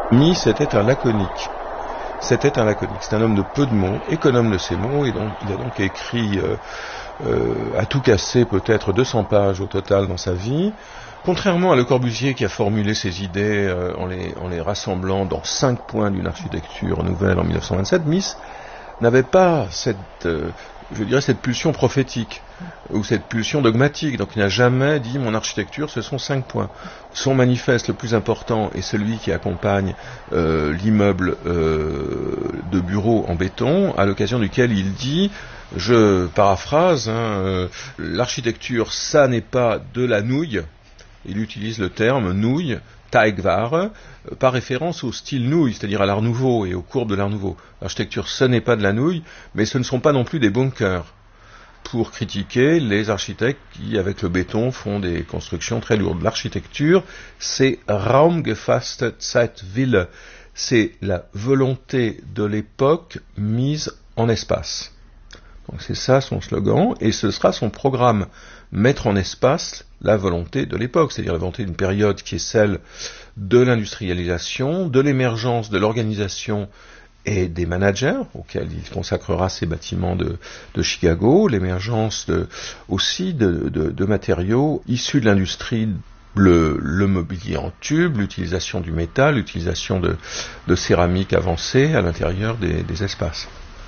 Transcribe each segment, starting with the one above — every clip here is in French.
Mies était un laconique. C'est un homme de peu de mots, économe de ses mots, et donc il a donc écrit à tout casser peut-être 200 pages au total dans sa vie. Contrairement à Le Corbusier qui a formulé ses idées en les rassemblant dans 5 points d'une architecture nouvelle en 1927, Mies n'avait pas cette pulsion prophétique ou cette pulsion dogmatique. Donc il n'a jamais dit mon architecture ce sont 5 points. Son manifeste le plus important est celui qui accompagne l'immeuble de bureaux en béton, à l'occasion duquel il dit, je paraphrase, l'architecture ça n'est pas de la nouille. Il utilise le terme nouille, Teigware, par référence au style nouille, c'est-à-dire à l'Art Nouveau et aux courbes de l'Art Nouveau. L'architecture, ce n'est pas de la nouille, mais ce ne sont pas non plus des bunkers, pour critiquer les architectes qui, avec le béton, font des constructions très lourdes. L'architecture, c'est Raumgefasste Zeitwille, c'est la volonté de l'époque mise en espace. Donc c'est ça son slogan, et ce sera son programme, mettre en espace la volonté de l'époque, c'est-à-dire la volonté d'une période qui est celle de l'industrialisation, de l'émergence de l'organisation et des managers, auxquels il consacrera ses bâtiments de Chicago, l'émergence aussi de matériaux issus de l'industrie, le mobilier en tube, l'utilisation du métal, l'utilisation de céramique avancée à l'intérieur des espaces.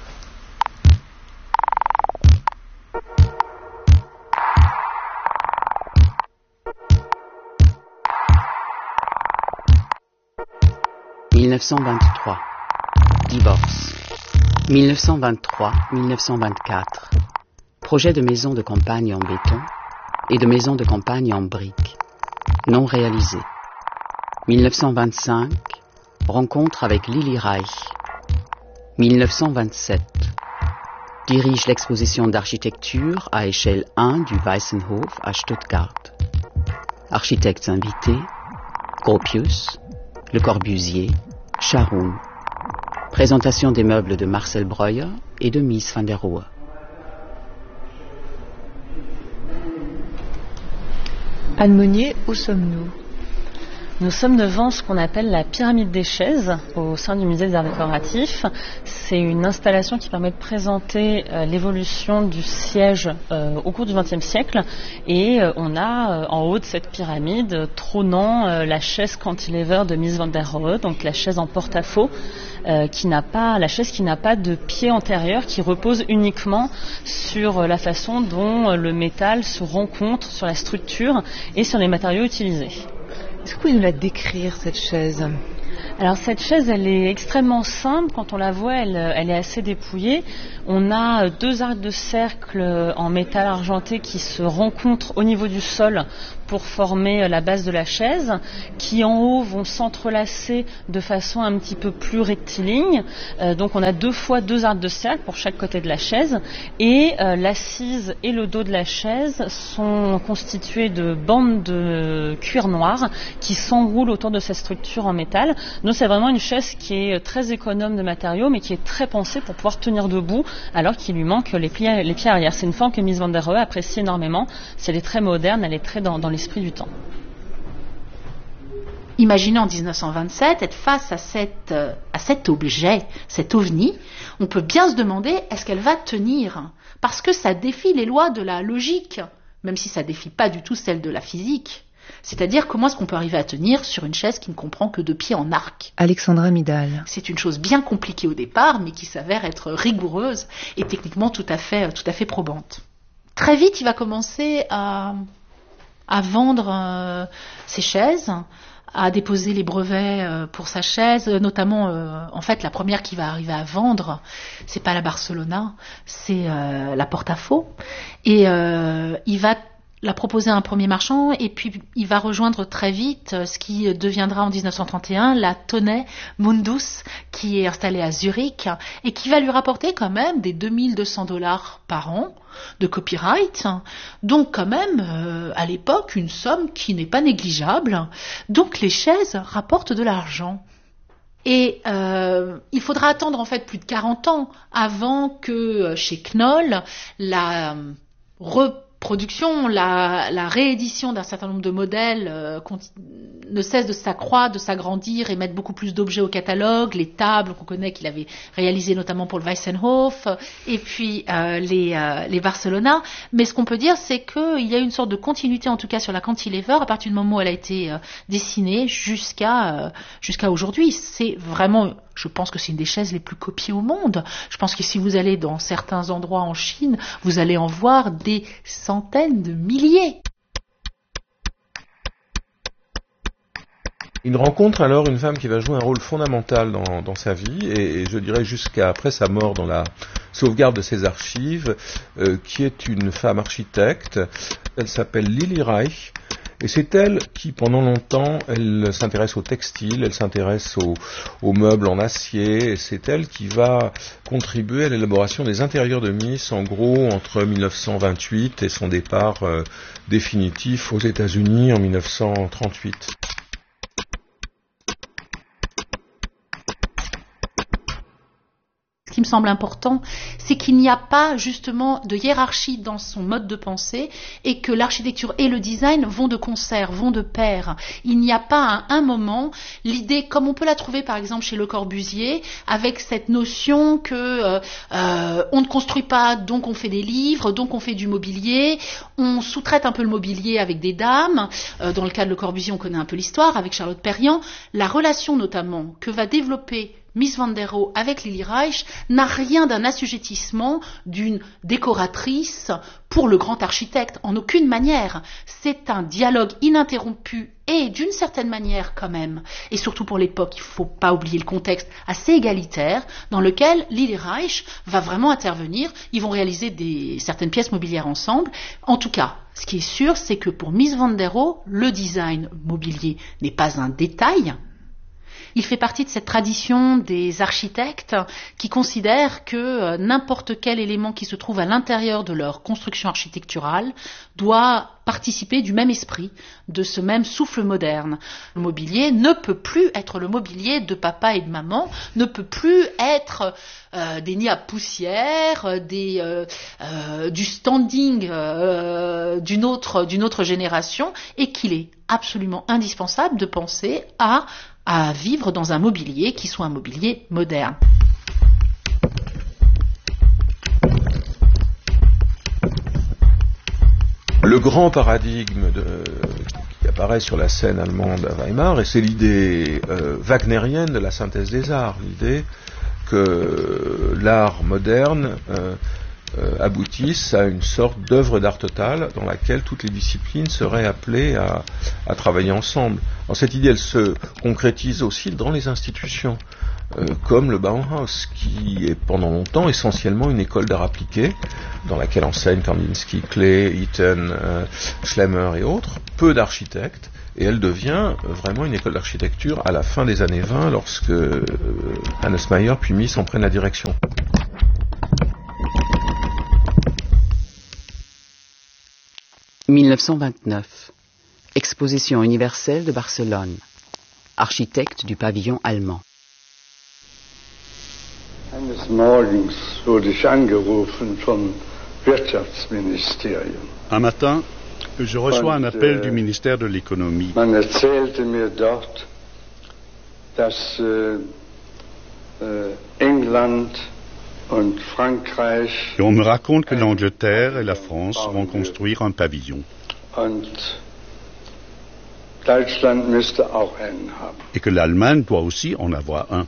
« 1923. Divorce. 1923-1924. Projet de maison de campagne en béton et de maison de campagne en briques. Non réalisé. 1925. Rencontre avec Lili Reich. 1927. Dirige l'exposition d'architecture à échelle 1 du Weissenhof à Stuttgart. Architectes invités: Gropius, Le Corbusier, Charoun. Présentation des meubles de Marcel Breuer et de Mies van der Rohe. Anne Monnier, où sommes-nous ? Nous sommes devant ce qu'on appelle la pyramide des chaises au sein du musée des arts décoratifs. C'est une installation qui permet de présenter l'évolution du siège au cours du XXe siècle. Et on a en haut de cette pyramide trônant la chaise cantilever de Mies van der Rohe, donc la chaise en porte-à-faux, la chaise qui n'a pas de pied antérieur, qui repose uniquement sur la façon dont le métal se rencontre sur la structure et sur les matériaux utilisés. Est-ce que vous pouvez nous la décrire, cette chaise ? Alors cette chaise, elle est extrêmement simple. Quand on la voit, elle est assez dépouillée. On a 2 arcs de cercle en métal argenté qui se rencontrent au niveau du sol pour former la base de la chaise, qui en haut vont s'entrelacer de façon un petit peu plus rectiligne. Donc on a 2 fois 2 arcs de cercle pour chaque côté de la chaise, et l'assise et le dos de la chaise sont constitués de bandes de cuir noir qui s'enroulent autour de cette structure en métal. Donc c'est vraiment une chaise qui est très économe de matériaux, mais qui est très pensée pour pouvoir tenir debout alors qu'il lui manque les pieds arrière. C'est une forme que Mies van der Rohe apprécie énormément. Elle est très moderne, elle est très dans l'esprit du temps. Imaginez en 1927 être face à cet objet, cet ovni. On peut bien se demander, est-ce qu'elle va tenir ? Parce que ça défie les lois de la logique, même si ça défie pas du tout celles de la physique. C'est-à-dire, comment est-ce qu'on peut arriver à tenir sur une chaise qui ne comprend que 2 pieds en arc ? Alexandra Midal. C'est une chose bien compliquée au départ, mais qui s'avère être rigoureuse et techniquement tout à fait probante. Très vite, il va commencer à vendre ses chaises, à déposer les brevets pour sa chaise, notamment, en fait, la première qui va arriver à vendre, c'est pas la Barcelona, c'est la Portafaux. Et il va la proposer à un premier marchand, et puis il va rejoindre très vite ce qui deviendra en 1931 la Tonnet Mundus, qui est installée à Zurich et qui va lui rapporter quand même des $2200 par an de copyright, donc quand même à l'époque une somme qui n'est pas négligeable. Donc les chaises rapportent de l'argent. Et il faudra attendre en fait plus de 40 ans avant que chez Knoll la production, la réédition d'un certain nombre de modèles ne cesse de s'accroître, de s'agrandir et mettre beaucoup plus d'objets au catalogue, les tables qu'on connaît qu'il avait réalisées notamment pour le Weissenhof, et puis les Barcelona. Mais ce qu'on peut dire, c'est qu'il y a une sorte de continuité, en tout cas sur la cantilever, à partir du moment où elle a été dessinée jusqu'à aujourd'hui. C'est vraiment... Je pense que c'est une des chaises les plus copiées au monde. Je pense que si vous allez dans certains endroits en Chine, vous allez en voir des centaines de milliers. Il rencontre alors une femme qui va jouer un rôle fondamental dans sa vie, et je dirais jusqu'à après sa mort dans la sauvegarde de ses archives, qui est une femme architecte. Elle s'appelle Lili Reich. Et c'est elle qui, pendant longtemps, elle s'intéresse au textile, elle s'intéresse aux meubles en acier, et c'est elle qui va contribuer à l'élaboration des intérieurs de Miss, en gros, entre 1928 et son départ définitif aux États-Unis en 1938. Ce qui me semble important, c'est qu'il n'y a pas justement de hiérarchie dans son mode de pensée et que l'architecture et le design vont de concert, vont de pair. Il n'y a pas à un moment l'idée, comme on peut la trouver par exemple chez Le Corbusier, avec cette notion que on ne construit pas, donc on fait des livres, donc on fait du mobilier, on sous-traite un peu le mobilier avec des dames. Dans le cas de Le Corbusier, on connaît un peu l'histoire avec Charlotte Perriand. La relation notamment que va développer Mies van der Rohe avec Lili Reich n'a rien d'un assujettissement d'une décoratrice pour le grand architecte, en aucune manière. C'est un dialogue ininterrompu et d'une certaine manière quand même, et surtout pour l'époque, il ne faut pas oublier le contexte assez égalitaire, dans lequel Lili Reich va vraiment intervenir. Ils vont réaliser certaines pièces mobilières ensemble. En tout cas, ce qui est sûr, c'est que pour Mies van der Rohe, le design mobilier n'est pas un détail. Il fait partie de cette tradition des architectes qui considèrent que n'importe quel élément qui se trouve à l'intérieur de leur construction architecturale doit participer du même esprit, de ce même souffle moderne. Le mobilier ne peut plus être le mobilier de papa et de maman, ne peut plus être des nids à poussière, du standing d'une autre génération, et qu'il est absolument indispensable de penser à vivre dans un mobilier qui soit un mobilier moderne. Le grand paradigme qui apparaît sur la scène allemande à Weimar, et c'est l'idée wagnérienne de la synthèse des arts, l'idée que l'art moderne aboutisse à une sorte d'œuvre d'art totale dans laquelle toutes les disciplines seraient appelées à travailler ensemble. Alors, cette idée, elle se concrétise aussi dans les institutions, comme le Bauhaus, qui est pendant longtemps essentiellement une école d'art appliqué, dans laquelle enseignent Kandinsky, Klee, Eaton, Schlemmer et autres, peu d'architectes, et elle devient vraiment une école d'architecture à la fin des années 20, lorsque Hannes Meyer puis Mies en prennent la direction. « 1929. Exposition universelle de Barcelone. Architecte du pavillon allemand. Eines Morgens wurde ich angerufen vom Wirtschaftsministerium. Un matin, je reçois un appel du ministère de l'économie. Man erzählte mir dort, dass England und Frankreich Et on me raconte que l'Angleterre et la France vont construire un pavillon. und Deutschland müsste auch einen haben. Et que l'Allemagne doit aussi en avoir un.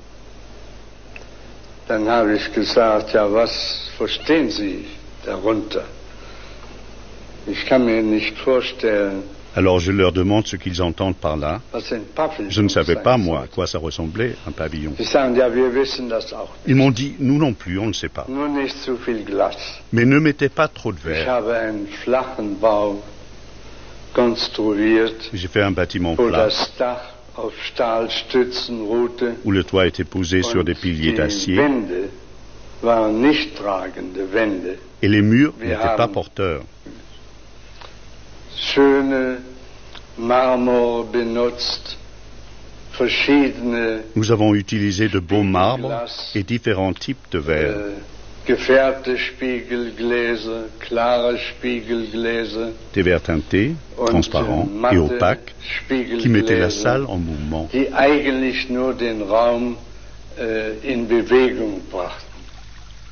Dann habe ich gesagt, ja, was verstehen Sie darunter? Ich kann mir nicht vorstellen, Alors je leur demande ce qu'ils entendent par là. was ein Pavillon Je ne savais pas, sein moi, à soll. quoi ça ressemblait, un pavillon. Sie sagen, ja, wir wissen das auch nicht. Ils m'ont dit, nous non plus, on ne sait pas. Nur nicht zu viel Glas. Mais ne mettez pas trop de Ich verre. habe einen flachen Bau konstruiert, J'ai fait un bâtiment wo plat, das Dach auf Stahlstützen ruhte où le toit était posé sur und des piliers die d'acier, Wände waren nicht tragende Wände. et les murs Wir n'étaient pas haben porteurs. Schöne Marmor benutzt, verschiedene Nous avons utilisé de beaux marbres et différents types de verre. gefärbte Spiegelgläser, klare Spiegelgläser, des verres teintés, transparents et opaques, qui mettaient la salle en mouvement. Die eigentlich nur den Raum in Bewegung brachten.